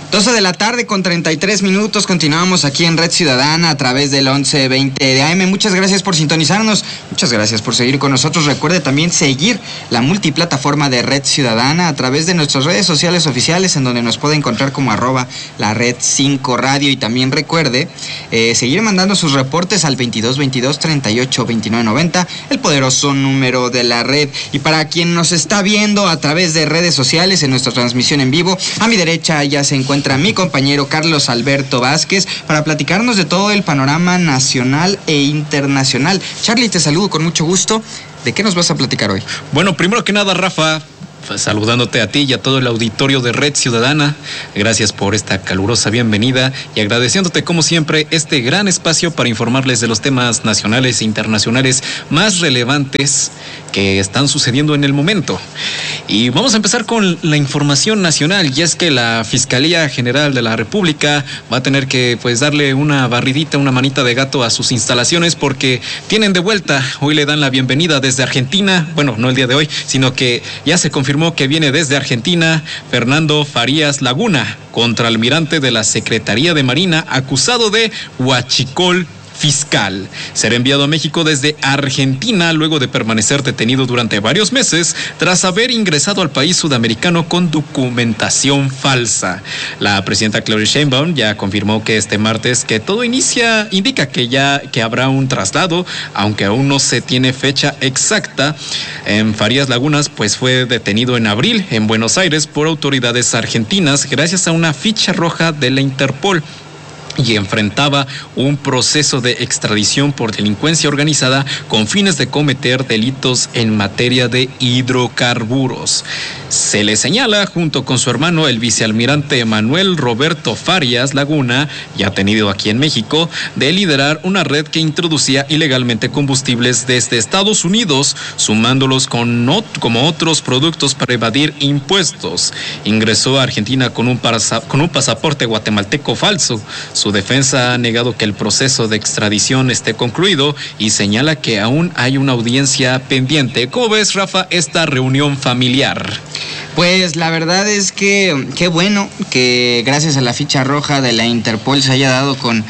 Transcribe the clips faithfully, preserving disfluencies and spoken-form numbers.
doce de la tarde con treinta y tres minutos, continuamos aquí en Red Ciudadana a través del once veinte de A M. Muchas gracias por sintonizarnos, muchas gracias por seguir con nosotros. Recuerde también seguir la multiplataforma de Red Ciudadana a través de nuestras redes sociales oficiales, en donde nos puede encontrar como arroba la red cinco radio. Y también recuerde eh, seguir mandando sus reportes al veintidós veintidós treinta y ocho veintinueve noventa, el poderoso número de la red. Y para quien nos está viendo a través de redes sociales en nuestra transmisión en vivo, a mi derecha ya se encuentra mi compañero Carlos Alberto Vázquez para platicarnos de todo el panorama nacional e internacional. Charlie, te saludo con mucho gusto. ¿De qué nos vas a platicar hoy? Bueno, primero que nada, Rafa, pues, saludándote a ti y a todo el auditorio de Red Ciudadana. Gracias por esta calurosa bienvenida y agradeciéndote como siempre este gran espacio para informarles de los temas nacionales e internacionales más relevantes que están sucediendo en el momento. Y vamos a empezar con la información nacional, y es que la Fiscalía General de la República va a tener que pues darle una barridita, una manita de gato a sus instalaciones, porque tienen de vuelta, hoy le dan la bienvenida desde Argentina, bueno, no el día de hoy, sino que ya se confirmó que viene desde Argentina Fernando Farías Laguna, contraalmirante de la Secretaría de Marina, acusado de huachicol fiscal. Será enviado a México desde Argentina luego de permanecer detenido durante varios meses tras haber ingresado al país sudamericano con documentación falsa. La presidenta Claudia Sheinbaum ya confirmó que este martes que todo inicia, indica que ya que habrá un traslado, aunque aún no se tiene fecha exacta. En Farías Lagunas pues fue detenido en abril en Buenos Aires por autoridades argentinas gracias a una ficha roja de la Interpol, y enfrentaba un proceso de extradición por delincuencia organizada con fines de cometer delitos en materia de hidrocarburos. Se le señala, junto con su hermano, el vicealmirante Manuel Roberto Farías Laguna, ya tenido aquí en México, de liderar una red que introducía ilegalmente combustibles desde Estados Unidos, sumándolos con not- como otros productos para evadir impuestos. Ingresó a Argentina con un, parasa- con un pasaporte guatemalteco falso. Su defensa ha negado que el proceso de extradición esté concluido y señala que aún hay una audiencia pendiente. ¿Cómo ves, Rafa, esta reunión familiar? Pues la verdad es que qué bueno que gracias a la ficha roja de la Interpol se haya dado con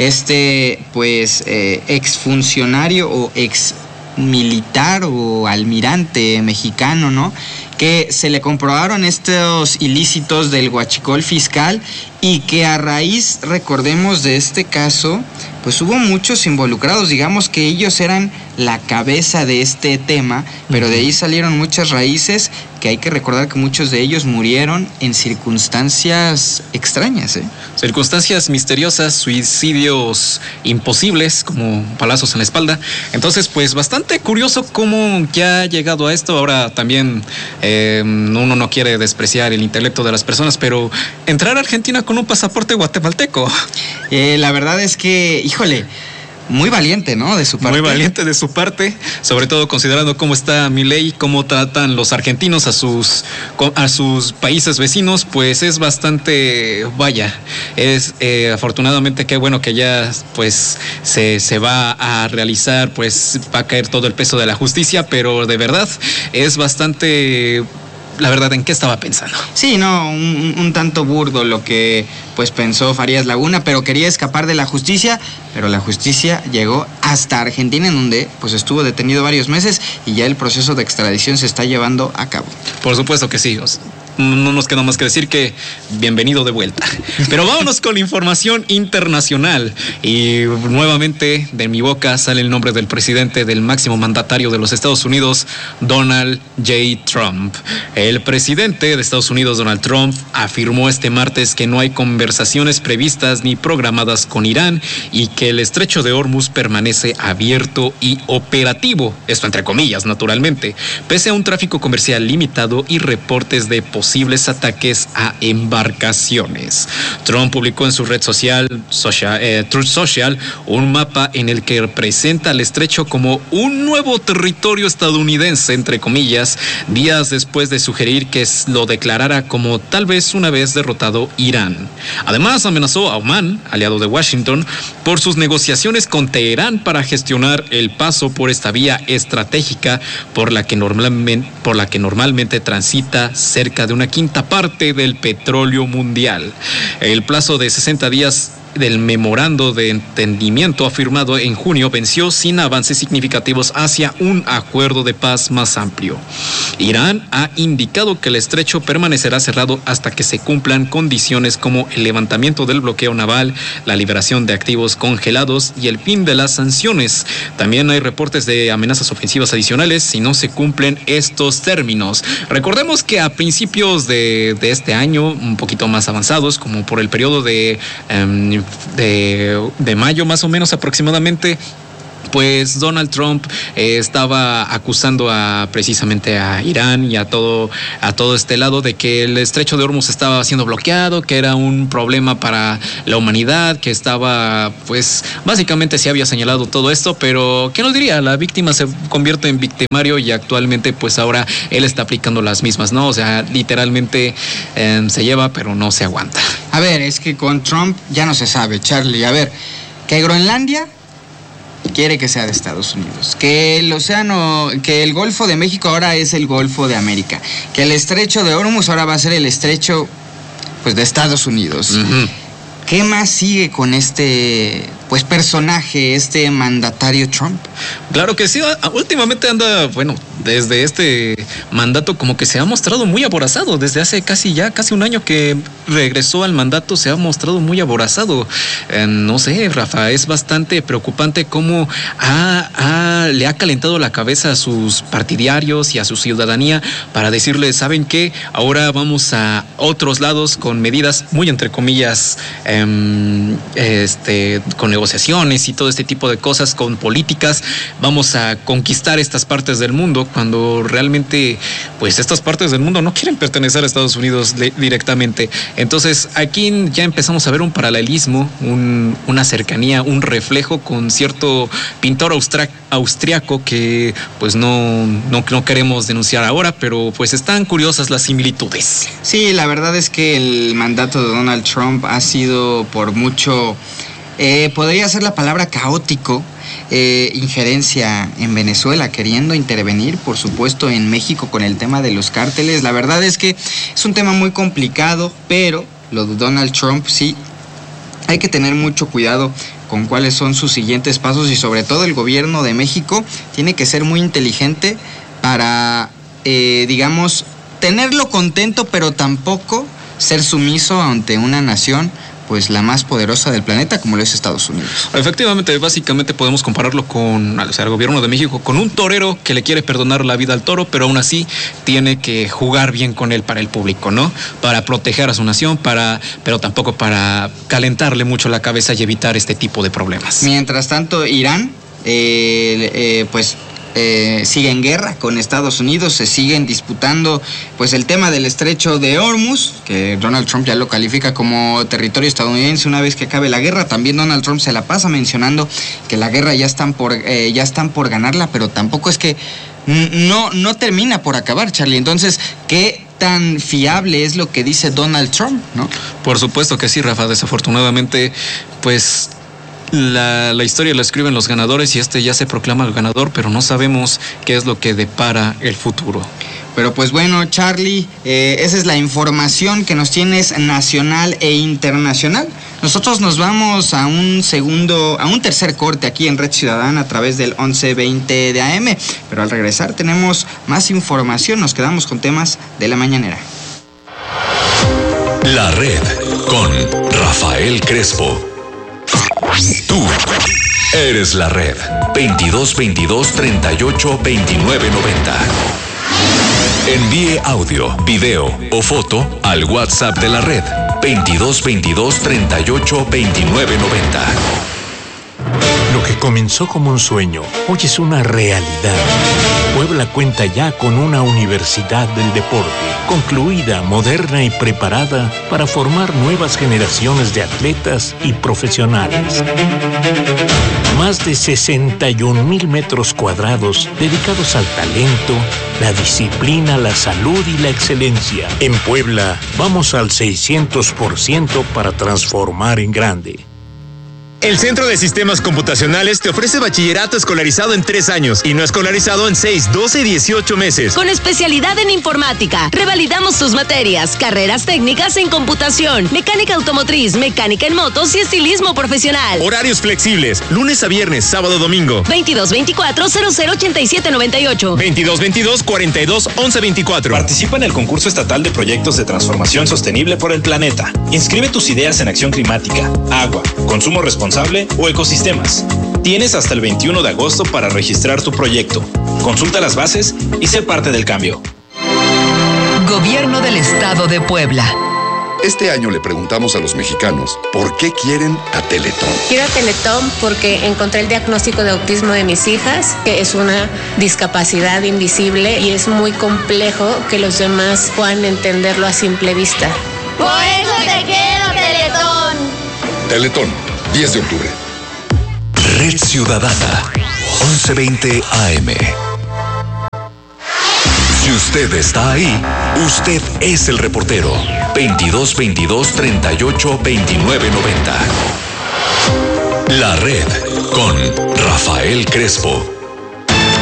este pues eh, exfuncionario o ex militar o almirante mexicano, ¿no? Que se le comprobaron estos ilícitos del huachicol fiscal y que a raíz, recordemos, de este caso, pues hubo muchos involucrados. Digamos que ellos eran la cabeza de este tema, pero de ahí salieron muchas raíces que hay que recordar que muchos de ellos murieron en circunstancias extrañas, ¿eh? Circunstancias misteriosas, suicidios imposibles, como palazos en la espalda. Entonces, pues bastante curioso cómo ya ha llegado a esto. Ahora también eh, uno no quiere despreciar el intelecto de las personas, pero entrar a Argentina con un pasaporte guatemalteco. Eh, la verdad es que, híjole, muy valiente, ¿no? De su parte. Muy valiente de su parte, sobre todo considerando cómo está Milei, cómo tratan los argentinos a sus a sus países vecinos, pues es bastante, vaya, es eh, afortunadamente qué bueno que ya pues se, se va a realizar, pues va a caer todo el peso de la justicia, pero de verdad es bastante... La verdad, ¿en qué estaba pensando? Sí, no, un, un tanto burdo lo que pues pensó Farías Laguna, pero quería escapar de la justicia, pero la justicia llegó hasta Argentina, en donde pues estuvo detenido varios meses y ya el proceso de extradición se está llevando a cabo. Por supuesto que sí. No nos queda más que decir que bienvenido de vuelta. Pero vámonos con la información internacional. Y nuevamente de mi boca sale el nombre del presidente, del máximo mandatario de los Estados Unidos, Donald J. Trump. El presidente de Estados Unidos, Donald Trump, afirmó este martes que no hay conversaciones previstas ni programadas con Irán y que el estrecho de Hormuz permanece abierto y operativo. Esto entre comillas, naturalmente, pese a un tráfico comercial limitado y reportes de posibilidades posibles ataques a embarcaciones. Trump publicó en su red social, social eh, Truth Social, un mapa en el que presenta el estrecho como un nuevo territorio estadounidense, entre comillas, días después de sugerir que lo declarara como tal vez una vez derrotado Irán. Además, amenazó a Omán, aliado de Washington, por sus negociaciones con Teherán para gestionar el paso por esta vía estratégica por la que normalmente, por la que normalmente transita cerca de de una quinta parte del petróleo mundial. El plazo de sesenta días del memorando de entendimiento firmado en junio venció sin avances significativos hacia un acuerdo de paz más amplio. Irán ha indicado que el estrecho permanecerá cerrado hasta que se cumplan condiciones como el levantamiento del bloqueo naval, la liberación de activos congelados y el fin de las sanciones. También hay reportes de amenazas ofensivas adicionales si no se cumplen estos términos. Recordemos que a principios de, de este año, un poquito más avanzados, como por el periodo de um, De, de mayo más o menos aproximadamente, pues Donald Trump eh, estaba acusando a precisamente a Irán y a todo a todo este lado de que el estrecho de Hormuz estaba siendo bloqueado, que era un problema para la humanidad, que estaba, pues básicamente se había señalado todo esto, pero ¿qué nos diría? La víctima se convierte en victimario y actualmente pues ahora él está aplicando las mismas, ¿no? O sea, literalmente eh, se lleva pero no se aguanta. A ver, es que con Trump ya no se sabe, Charlie. A ver, que Groenlandia quiere que sea de Estados Unidos, que el océano, que el Golfo de México ahora es el Golfo de América, que el estrecho de Hormuz ahora va a ser el estrecho, pues, de Estados Unidos. Uh-huh. ¿Qué más sigue con este, pues, personaje, este mandatario Trump? Claro que sí, últimamente anda, bueno, desde este mandato como que se ha mostrado muy aborazado, desde hace casi ya, casi un año que regresó al mandato se ha mostrado muy aborazado. Eh, no sé, Rafa, es bastante preocupante cómo ha, ha, le ha calentado la cabeza a sus partidarios y a su ciudadanía para decirles, ¿saben qué? Ahora vamos a otros lados con medidas muy entre comillas, eh, este, con negociaciones y todo este tipo de cosas, con políticas, vamos a conquistar estas partes del mundo, cuando realmente pues estas partes del mundo no quieren pertenecer a Estados Unidos le, directamente. Entonces aquí ya empezamos a ver un paralelismo, un, una cercanía, un reflejo con cierto pintor austra, austriaco que pues no, no, no queremos denunciar ahora, pero pues están curiosas las similitudes. Sí, la verdad es que el mandato de Donald Trump ha sido por mucho, eh, podría ser la palabra caótico. Eh, injerencia en Venezuela, queriendo intervenir, por supuesto, en México con el tema de los cárteles. La verdad es que es un tema muy complicado, pero lo de Donald Trump sí hay que tener mucho cuidado con cuáles son sus siguientes pasos y sobre todo el gobierno de México tiene que ser muy inteligente para, eh, digamos, tenerlo contento, pero tampoco ser sumiso ante una nación pues la más poderosa del planeta, como lo es Estados Unidos. Efectivamente, básicamente podemos compararlo con, o sea, el gobierno de México, con un torero que le quiere perdonar la vida al toro, pero aún así tiene que jugar bien con él para el público, ¿no? Para proteger a su nación, para, pero tampoco para calentarle mucho la cabeza y evitar este tipo de problemas. Mientras tanto, Irán, eh, eh, pues Eh, sigue en guerra con Estados Unidos, se siguen disputando pues el tema del estrecho de Hormuz, que Donald Trump ya lo califica como territorio estadounidense una vez que acabe la guerra. También Donald Trump se la pasa mencionando que la guerra ya están por, eh, ya están por ganarla, pero tampoco es que no, no termina por acabar, Charlie. Entonces, ¿qué tan fiable es lo que dice Donald Trump, no? Por supuesto que sí, Rafa. Desafortunadamente, pues La, la historia la escriben los ganadores y este ya se proclama el ganador, pero no sabemos qué es lo que depara el futuro. Pero pues bueno, Charlie, eh, esa es la información que nos tienes nacional e internacional. Nosotros nos vamos a un segundo, a un tercer corte aquí en Red Ciudadana a través del once veinte de A M, pero al regresar tenemos más información, nos quedamos con temas de la mañanera. La Red con Rafael Crespo. Tú eres la red. veintidós veintidós treinta y ocho veintinueve noventa. Envíe audio, video o foto al WhatsApp de la red veintidós veintidós treinta y ocho veintinueve noventa. Lo que comenzó como un sueño, hoy es una realidad. Puebla cuenta ya con una universidad del deporte, concluida, moderna y preparada para formar nuevas generaciones de atletas y profesionales. Más de sesenta y un mil metros cuadrados dedicados al talento, la disciplina, la salud y la excelencia. En Puebla, vamos al seiscientos por ciento para transformar en grande. El Centro de Sistemas Computacionales te ofrece bachillerato escolarizado en tres años y no escolarizado en seis, doce y dieciocho meses. Con especialidad en informática, revalidamos tus materias, carreras técnicas en computación, mecánica automotriz, mecánica en motos y estilismo profesional. Horarios flexibles, lunes a viernes, sábado, domingo. veintidós veinticuatro cero cero ochenta y siete noventa y ocho. veintidós veintidós cuarenta y dos once veinticuatro. Participa en el concurso estatal de proyectos de transformación sostenible por el planeta. Inscribe tus ideas en acción climática, agua, consumo responsable o ecosistemas. Tienes hasta el veintiuno de agosto para registrar tu proyecto. Consulta las bases y sé parte del cambio. Gobierno del Estado de Puebla. Este año le preguntamos a los mexicanos por qué quieren a Teletón. Quiero a Teletón porque encontré el diagnóstico de autismo de mis hijas, que es una discapacidad invisible y es muy complejo que los demás puedan entenderlo a simple vista. Por eso te quiero, Teletón. Teletón. diez de octubre. Red Ciudadana, once veinte A M. Si usted está ahí, usted es el reportero. veintidós veintidós treinta y ocho veintinueve noventa. La Red con Rafael Crespo.